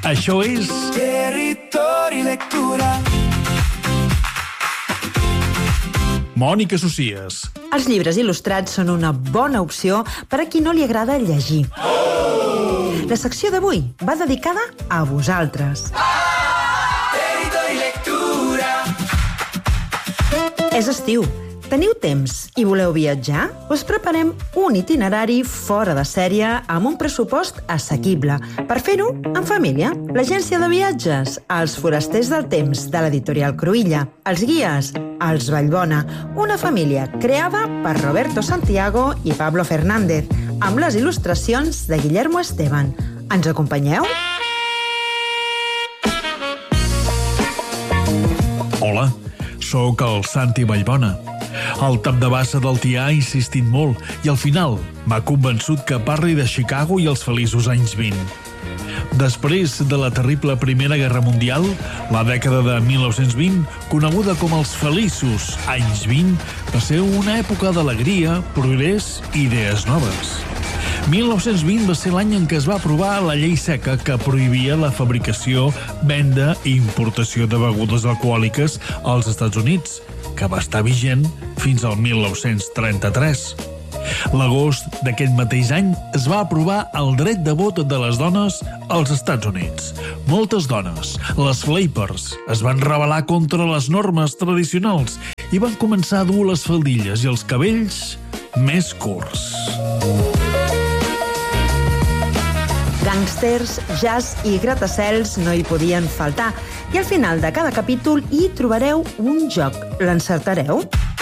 Això és... Territori Lectura. Mònica Socies. Els llibres il·lustrats són una bona opció per a qui no li agrada llegir. La secció d'avui va dedicada a vosaltres. Territori Lectura. És estiu. Teniu temps i voleu viatjar? Us preparem un itinerari fora de sèrie amb un pressupost assequible. Per fer-ho, en família, l'agència de viatges, els forasters del temps de l'editorial Cruïlla, els guies, els Vallbona, una família creada per Roberto Santiago i Pablo Fernández, amb les il·lustracions de Guillermo Esteban. Ens acompanyeu? Hola, sóc el Santi Vallbona. El tap de bassa del Tià ha insistit molt i al final m'ha convençut que parli de Chicago i els feliços anys 20. Després de la terrible Primera Guerra Mundial, la dècada de 1920, coneguda com els feliços anys 20, va ser una època d'alegria, progrés i idees noves. 1920 va ser l'any en què es va aprovar la llei seca que prohibia la fabricació, venda i importació de begudes alcohòliques als Estats Units, que va estar vigent fins al 1933. L'agost d'aquest mateix any es va aprovar el dret de vot de les dones als Estats Units. Moltes dones, les flappers, es van rebel·lar contra les normes tradicionals i van començar a dur les faldilles i els cabells més curts. Gàngsters, jazz i gratacels no hi podien faltar. I al final de cada capítol hi trobareu un joc. L'encertareu?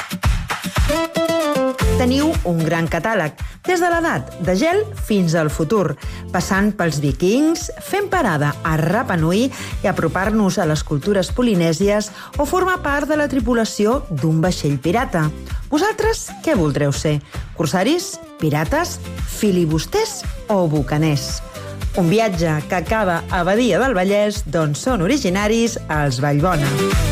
Teniu un gran catàleg, des de l'edat de gel fins al futur, passant pels vikings, fent parada a Rapa Nui i apropar-nos a les cultures polinèsies o formar part de la tripulació d'un vaixell pirata. Vosaltres què voldreu ser? Corsaris? Pirates? Filibusters o bucaners? Un viatge que acaba a Badia del Vallès, d'on són originaris els Vallbona.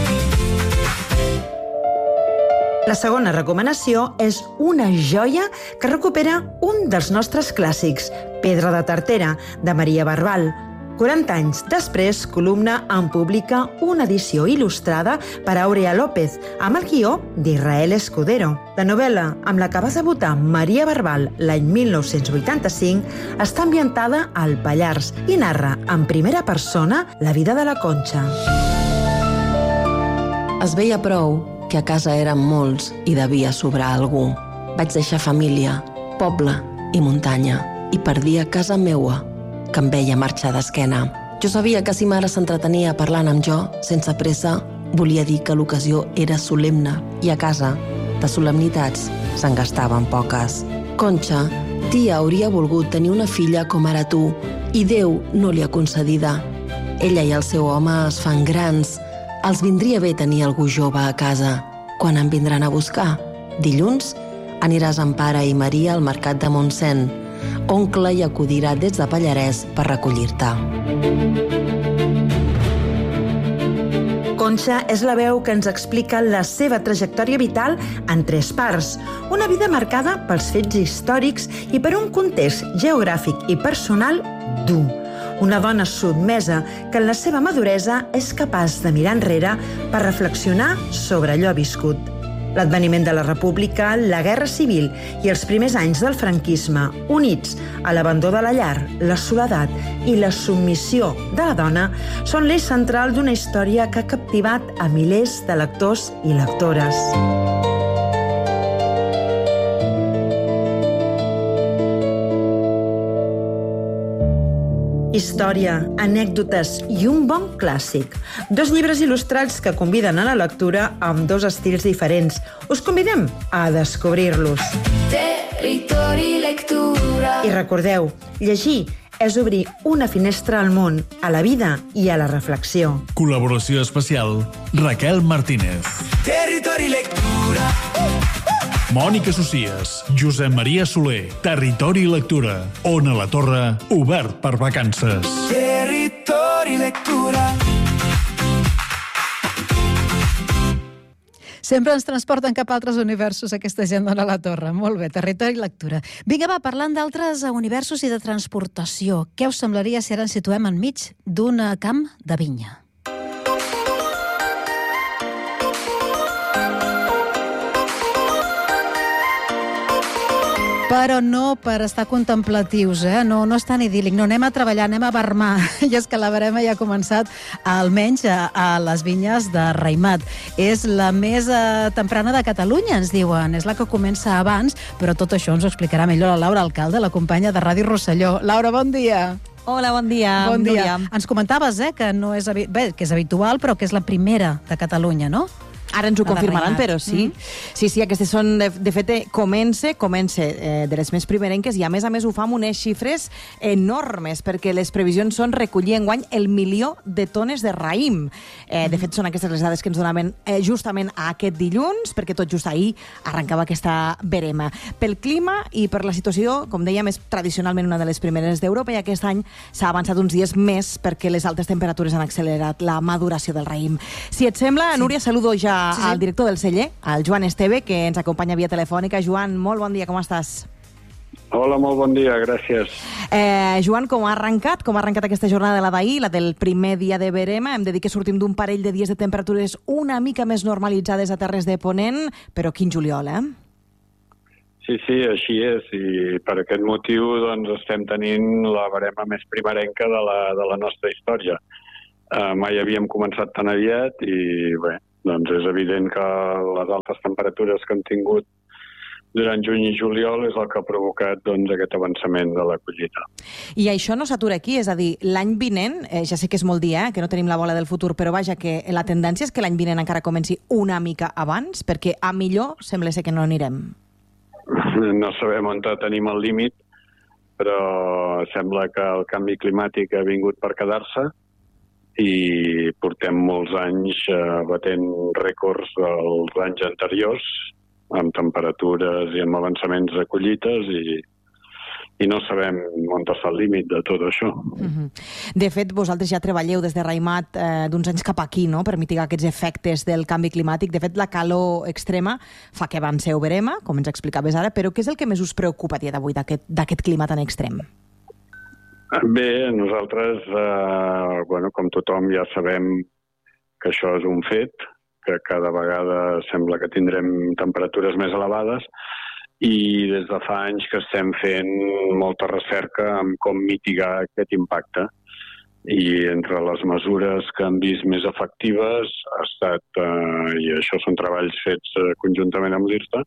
La segona recomanació és una joia que recupera un dels nostres clàssics, Pedra de Tartera, de Maria Barbal. 40 anys després, Columna en publica una edició il·lustrada per Aurea López, amb el guió d'Israel Escudero. La novel·la, amb la que va debutar Maria Barbal l'any 1985, està ambientada al Pallars i narra en primera persona la vida de la Conxa. Es veia prou que a casa érem molts i devia sobrar algú. Vaig deixar família, poble i muntanya i perdia casa meua, que em veia marxar d'esquena. Jo sabia que si mare s'entretenia parlant amb jo, sense pressa, volia dir que l'ocasió era solemne i a casa, de solemnitats, se'n gastaven poques. Conxa, tia hauria volgut tenir una filla com ara tu i Déu no li ha concedida. Ella i el seu home es fan grans. Els vindria bé tenir algú jove a casa. Quan em vindran a buscar? Dilluns aniràs amb pare i Maria al mercat de Montseny. Oncle hi acudirà des de Pallarès per recollir-te. Conxa és la veu que ens explica la seva trajectòria vital en 3 parts. Una vida marcada pels fets històrics i per un context geogràfic i personal dur. Una dona sotmesa que en la seva maduresa és capaç de mirar enrere per reflexionar sobre allò viscut. L'adveniment de la República, la Guerra Civil i els primers anys del franquisme, units a l'abandó de la llar, la soledat i la submissió de la dona, són l'eix central d'una història que ha captivat a milers de lectors i lectores. Història, anècdotes i un bon clàssic. 2 llibres il·lustrats que conviden a la lectura amb 2 estils diferents. Us convidem a descobrir-los. Territori Lectura. I recordeu, llegir és obrir una finestra al món, a la vida i a la reflexió. Col·laboració especial, Raquel Martínez. Territori Lectura. Mònica Socies, Josep Maria Soler, Territori Lectura. Ona la Torre, obert per vacances. Territori Lectura. Sempre ens transporten cap a altres universos aquesta gent dona la torre. Molt bé, territori i lectura. Vinga, va, parlant d'altres universos i de transportació. Què us semblaria si ara ens situem enmig d'un camp de vinya? Però no per estar contemplatius, no és tan idíl·lic. No, anem a treballar, anem a barmar. I és que la barema ja ha començat, almenys a les vinyes de Raïmat. És la més temprana de Catalunya, ens diuen. És la que comença abans, però tot això ens ho explicarà millor la Laura Alcalde, la companya de Ràdio Rosselló. Laura, bon dia. Hola, bon dia. Bon dia. Ens comentaves que no és, que és habitual, però que és la primera de Catalunya, no? Ara ens ho confirmaran, però sí. Sí, aquestes són, de fet, comença de les més primerenques i a més ho fa amb unes xifres enormes, perquè les previsions són recollir enguany el 1.000.000 de tones de raïm. De fet, són aquestes les dades que ens donaven justament aquest dilluns, perquè tot just ahir arrencava aquesta verema. Pel clima i per la situació, com dèiem, és tradicionalment una de les primeres d'Europa i aquest any s'ha avançat uns dies més perquè les altes temperatures han accelerat la maduració del raïm. Si et sembla, Núria, saludo ja al director del celler, al Joan Esteve, que ens acompanya via telefònica. Joan, molt bon dia, com estàs? Hola, molt bon dia, gràcies. Joan, com ha arrencat aquesta jornada de la d'ahir, la del primer dia de verema? Hem de dir que sortim d'un parell de dies de temperatures una mica més normalitzades a Terres de Ponent, però quin juliol, Sí, així és, i per aquest motiu doncs, estem tenint la verema més primerenca de la nostra història. Mai havíem començat tan aviat i bé, doncs és evident que les altes temperatures que hem tingut durant juny i juliol és el que ha provocat aquest avançament de la collita. I això no s'atura aquí, és a dir, l'any vinent, ja sé que és molt dia, que no tenim la bola del futur, però vaja, que la tendència és que l'any vinent encara comenci una mica abans, perquè a millor sembla ser que no anirem. No sabem on tenim el límit, però sembla que el canvi climàtic ha vingut per quedar-se i portem molts anys batent rècords dels anys anteriors amb temperatures i amb avançaments de collites i no sabem on està el límit de tot això. De fet, vosaltres ja treballeu des de Raïmat d'uns anys cap aquí, no?, per mitigar aquests efectes del canvi climàtic. De fet, la calor extrema fa que avanceu verema, com ens explicaves ara, però què és el que més us preocupa a dia d'avui d'aquest clima tan extrem? Bé, nosaltres, com tothom, ja sabem que això és un fet, que cada vegada sembla que tindrem temperatures més elevades i des de fa anys que estem fent molta recerca en com mitigar aquest impacte. I entre les mesures que han vist més efectives ha estat, i això són treballs fets conjuntament amb l'IRTA,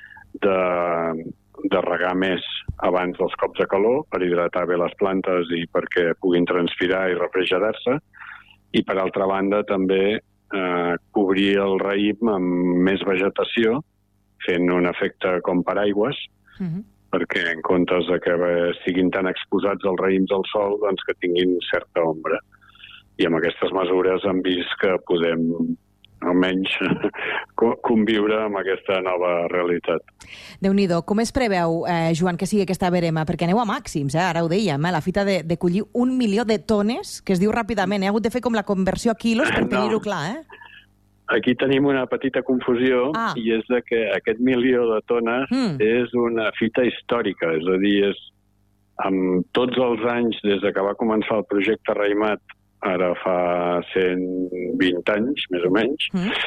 de regar més abans dels cops de calor per hidratar bé les plantes i perquè puguin transpirar i refrigerar-se. I, per altra banda, també cobrir el raïm amb més vegetació, fent un efecte com paraigües, perquè en comptes de que estiguin tan exposats els raïms al sol, doncs que tinguin certa ombra. I amb aquestes mesures hem vist que podem almenys conviure amb aquesta nova realitat. Déu-n'hi-do. Com es preveu, Joan, que sigui aquesta verema? Perquè aneu a màxims, ara ho dèiem, la fita de collir 1.000.000 de tones, que es diu ràpidament, ha hagut de fer com la conversió a quilos per tenir-ho clar, Aquí tenim una petita confusió i és que aquest 1.000.000 de tones és una fita històrica, és a dir, amb tots els anys des que va començar el projecte Raïmat, ara fa 120 anys, més o menys,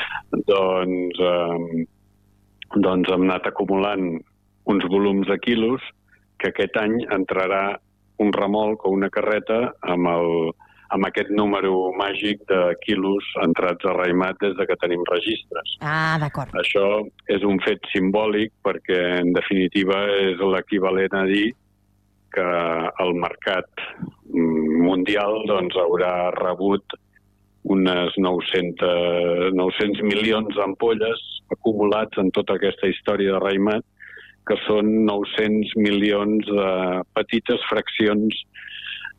doncs hem anat acumulant uns volums de quilos que aquest any entrarà un remolc o una carreta amb aquest número màgic de quilos entrats a Raïmat des que tenim registres. D'acord. Això és un fet simbòlic perquè, en definitiva, és l'equivalent a dir que el mercat mundial haurà rebut unes 900 milions d'ampolles acumulats en tota aquesta història de Raïmat, que són 900 milions de petites fraccions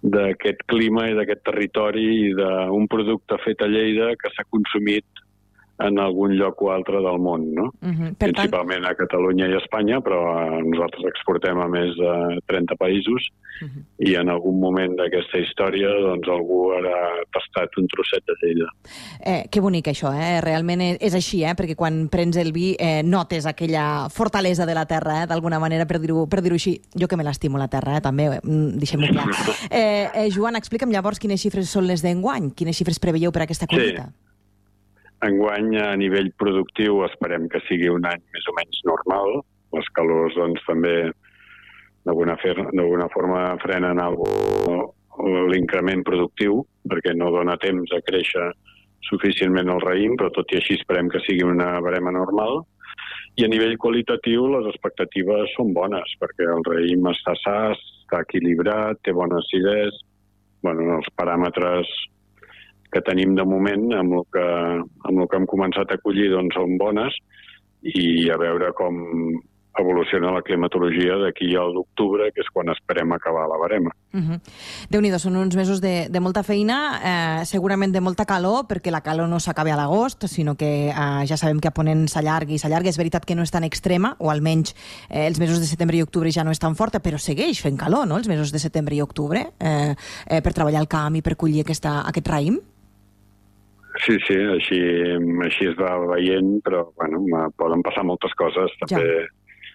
d'aquest clima i d'aquest territori i d'un producte fet a Lleida que s'ha consumit en algun lloc o altre del món, no? Principalment a Catalunya i a Espanya, però nosaltres exportem a més de 30 països i en algun moment d'aquesta història doncs algú haurà tastat un trosset de Lleida. Que bonic això, realment és així, perquè quan prens el vi notes aquella fortalesa de la terra, d'alguna manera, per dir-ho així. Jo que me l'estimo la terra, també, deixem-ho clar. Joan, explica'm llavors quines xifres són les d'enguany, quines xifres preveieu per aquesta collita? Enguany, a nivell productiu, esperem que sigui un any més o menys normal. Les calors, doncs, també d'alguna forma frenen l'increment productiu, perquè no dona temps a créixer suficientment el raïm, però tot i així esperem que sigui una barema normal. I a nivell qualitatiu, les expectatives són bones, perquè el raïm està sa, està equilibrat, té bona acidesa, els paràmetres que tenim de moment, amb el que hem començat a collir, doncs són bones, i a veure com evoluciona la climatologia d'aquí a l'octubre, que és quan esperem acabar la barema. Déu-n'hi-do, són uns mesos de molta feina, segurament de molta calor, perquè la calor no s'acaba a l'agost, sinó que ja sabem que a Ponent s'allarga. És veritat que no és tan extrema, o almenys els mesos de setembre i octubre ja no és tan forta, però segueix fent calor, no?, els mesos de setembre i octubre, per treballar al camp i per collir aquest raïm. Sí, així es va veient, però poden passar moltes coses. També,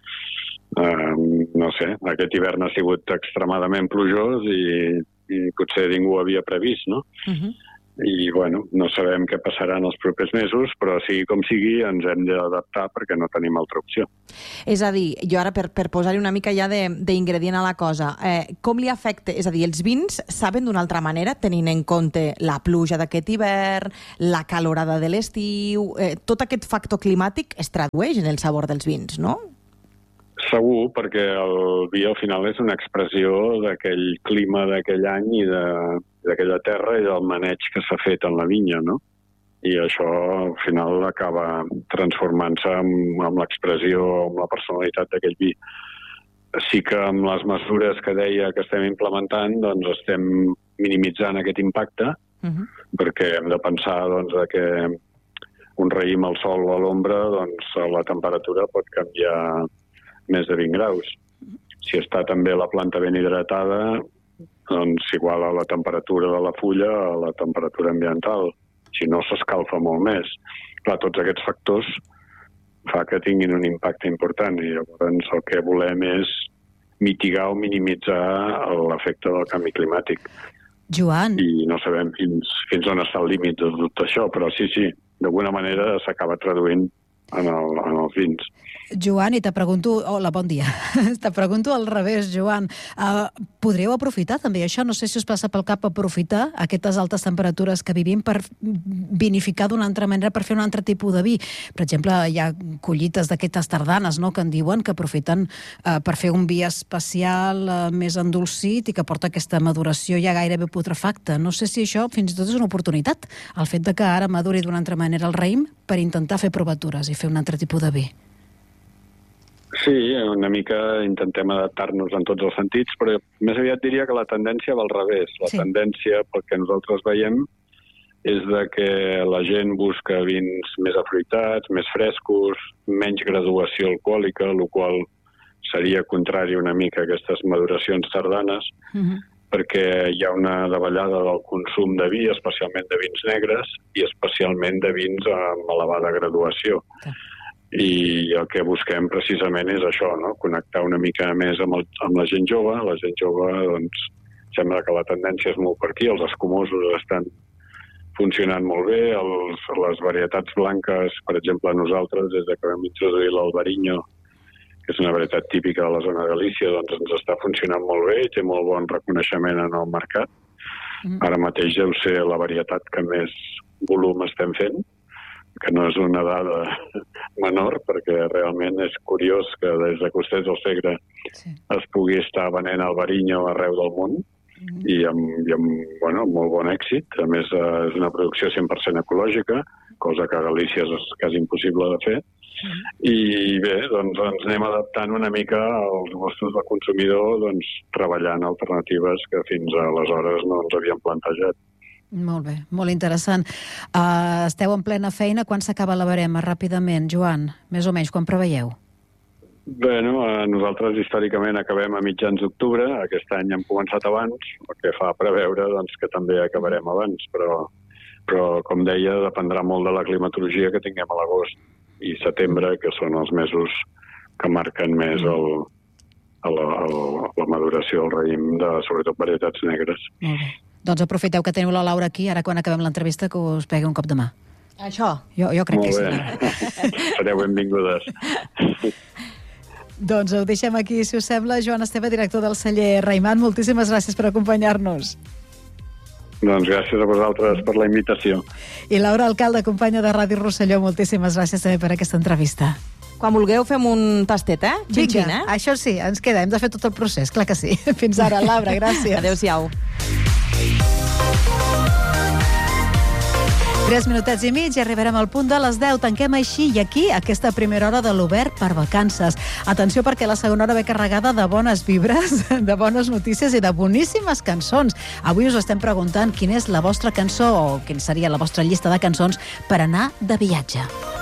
no sé, aquest hivern ha sigut extremadament plujós i potser ningú havia previst, no? I, no sabem què passarà en els propers mesos, però sigui com sigui, ens hem d'adaptar perquè no tenim altra opció. És a dir, jo ara, per posar-hi una mica ja d'ingredient a la cosa, com li afecta? És a dir, els vins saben d'una altra manera, tenint en compte la pluja d'aquest hivern, la calorada de l'estiu, tot aquest factor climàtic es tradueix en el sabor dels vins, no? Segur, perquè el vi al final és una expressió d'aquell clima d'aquell any i d'aquella terra i del maneig que s'ha fet en la vinya, no? I això al final acaba transformant-se amb l'expressió, amb la personalitat d'aquell vi. Sí que amb les mesures que deia que estem implementant, doncs estem minimitzant aquest impacte, perquè hem de pensar que un raïm al sol o a l'ombra, doncs la temperatura pot canviar més de 20 graus. Si està també la planta ben hidratada, doncs iguala la temperatura de la fulla a la temperatura ambiental. Si no, s'escalfa molt més. Clar, tots aquests factors fa que tinguin un impacte important i llavors el que volem és mitigar o minimitzar l'efecte del canvi climàtic. Joan. I no sabem fins on està el límit de tot això, però sí, d'alguna manera s'acaba traduint en els vins. Joan, i te pregunto... Hola, bon dia. Te pregunto al revés, Joan. Podríeu aprofitar també això? No sé si us passa pel cap aprofitar aquestes altes temperatures que vivim per vinificar d'una altra manera, per fer un altre tipus de vi. Per exemple, hi ha collites d'aquestes tardanes, no?, que en diuen que aprofiten per fer un vi especial més endolcit i que porta aquesta maduració ja gairebé putrefacta. No sé si això fins i tot és una oportunitat, el fet de que ara maduri d'una altra manera el raïm per intentar fer provatures i fer un altre tipus de vi. Sí, una mica intentem adaptar-nos en tots els sentits, però més aviat diria que la tendència va al revés. La tendència, pel que nosaltres veiem, és de que la gent busca vins més afruitats, més frescos, menys graduació alcohòlica, el qual seria contrari una mica a aquestes maduracions tardanes, perquè hi ha una davallada del consum de vi, especialment de vins negres i especialment de vins amb elevada graduació. I el que busquem precisament és això, no?, connectar una mica més amb la gent jove. La gent jove, doncs, sembla que la tendència és molt per aquí, els escumosos estan funcionant molt bé, les varietats blanques, per exemple, nosaltres, des que vam introduir l'Albariño, que és una varietat típica de la zona de Galícia, doncs ens està funcionant molt bé i té molt bon reconeixement en el mercat. Ara mateix deu ser la varietat que més volum estem fent, que no és una dada menor, perquè realment és curiós que des de Costers del Segre es pugui estar venent Alvariño arreu del món i amb molt bon èxit. A més, és una producció 100% ecològica, cosa que a Galícia és quasi impossible de fer. I bé, doncs ens anem adaptant una mica als gustos del consumidor, doncs treballant alternatives que fins aleshores no ens havíem plantejat. Molt bé, molt interessant. Esteu en plena feina. Quan s'acaba la barema? Ràpidament, Joan, més o menys, quan preveieu? Bueno, nosaltres històricament acabem a mitjans d'octubre. Aquest any hem començat abans, el que fa preveure doncs, que també acabarem abans, però com deia, dependrà molt de la climatologia que tinguem a l'agost i setembre, que són els mesos que marquen més la maduració del raïm de, sobretot, varietats negres. Molt bé. Doncs aprofiteu que teniu la Laura aquí, ara quan acabem l'entrevista, que us pegui un cop de mà. Això? Jo crec que sí. Molt bé. Sereu benvingudes. Doncs ho deixem aquí, si us sembla. Joan Esteve, director del celler Raïmat, moltíssimes gràcies per acompanyar-nos. Doncs gràcies a vosaltres per la invitació. I Laura Alcalde, companya de Ràdio Rosselló, moltíssimes gràcies també per aquesta entrevista. Quan vulgueu fem un tastet, eh? Xin-xin, eh? Això sí, ens queda, hem de fer tot el procés, clar que sí. Fins ara, Laura, gràcies. Adéu-siau. 3 minutets i mig i arribarem al punt de les 10. Tanquem així i aquí aquesta primera hora de l'Obert per vacances. Atenció, perquè la segona hora ve carregada de bones vibres, de bones notícies i de boníssimes cançons. Avui us estem preguntant quina és la vostra cançó o quina seria la vostra llista de cançons per anar de viatge.